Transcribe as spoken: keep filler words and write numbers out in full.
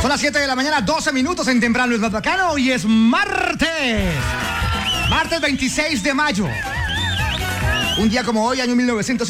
Son las siete de la mañana, doce minutos en Temprano es más bacano. Hoy es martes. Martes veintiséis de mayo. Un día como hoy, año mil novecientos